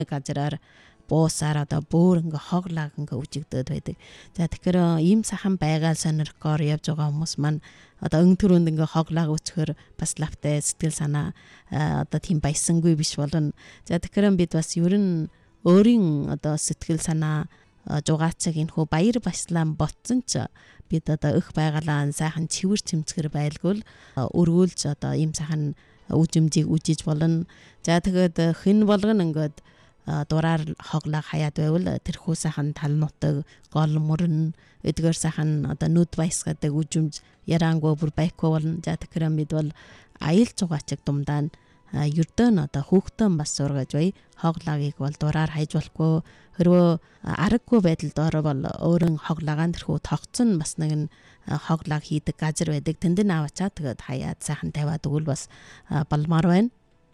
газраар буусаар одоо бүр ингээ хоглаг ингээ үжигдээд байдаг. За тэгэхээр ийм сайхан байгаал сонирхгоор явж байгаа хүмүүс маань одоо өн төрөнд ингээ хоглаг үцхээр бас лавтай сэтгэл санаа одоо тийм баясангүй биш болно. За тэгэхээр бид бас ер нь өөрийн одоо сэтгэл санаа жугаацаг энэ хөө баяр баяслан ботсон ч бид одоо их байгалаа сайхан цэвэр цэмцгэр байлгүй өргүүлж одоо ийм сайхан үжимжийг үжиж болно. За тэгээд хэн болгоно ингээд дураар хоглог хаяад байвал тэрхүү сайхан тал нутаг гол мөрөн эдгээр сайхан одоо нүд баясгадаг үжимж яраангөө бүр байхгүй болно. За тэгэхээр бид бол аял зугаачиг думдаа ердөө одоо хүүхдэн бас сургаж бай хоглогийг бол дураар хайж болохгүй. Хэрвээ аргагүй байдалд ороо бол өөрөн хоглогаан тэрхүү тогтсон бас нэгэн хоглог хийдэг газар байдаг. Тэнд нь аваачаа тэгээд хаяад сайхан тавиад өгвөл бас балмаар байна.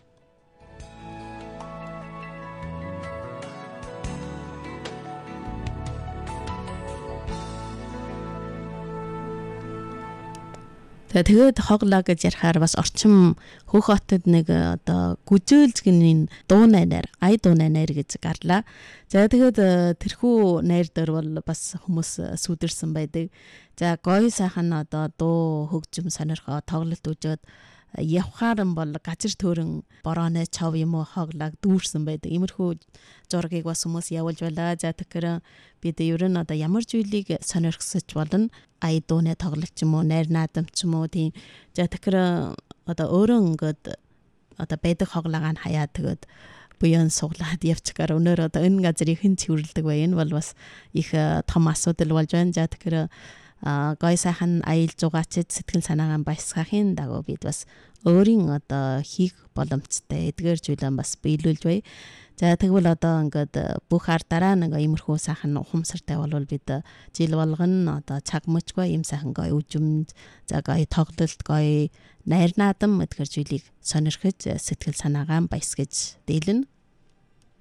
Тэгээд хоглог гэж ярихаар бас орчин Хөх хотод нэг одоо гүжээлж гинийн дуу найраар ай дуу найр гэж гарлаа. За тэгээд тэрхүү найр дээр бол бас хүмүүс сүдэрсэн байдаг. За гоё сайхан одоо дуу хөгжим сонирхоо тоглолт үжөөд явхаар бол газар төрөн борооны чав юм уу хоглог дүүрсэн байдаг. Иймэрхүү зургийг бас хүмүүс явуулж байлаа. За тэгэхээр бид ер нь одоо ямар зүйлийг сонирхсож болно? Ай дууны тоглолт ч юм уу, найр наадам ч юм уу тийм. За тэгэхээр одоо өөрөө ингээд одоо байдаг хоглогаан хаяа тэгээд буян суглаад явчихаар өнөр одоо энэ газрыг хэн цэвэрлдэг вэ? Энэ бол бас их том асуудал болж байна. За тэгэхээр гой сайхан аял зугаачид сэтгэл санаагаа баясгахын дагуу бид бас өөрийн одоо хийх боломжтой эдгээр зүйлээ бас биелүүлж бай. За тэгвэл одоо ингээд бүх ардараа нэг иймэрхүү сайхан ухамсартай болвол бид жил болгоно одоо цаг мөчгүй ийм сайхан гой үжимд за гой тоглолт гой найр наадам эдгээр зүйлийг сонирхож сэтгэл санаагаа баясгаж дийлнэ.